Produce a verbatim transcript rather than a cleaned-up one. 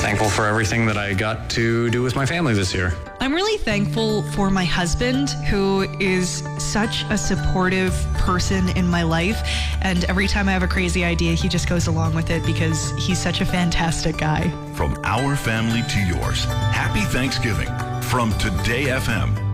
thankful for everything that I got to do with my family this year. I'm really thankful for my husband, who is such a supportive person in my life. And every time I have a crazy idea, he just goes along with it because he's such a fantastic guy. From our family to yours, happy Thanksgiving from Today F M.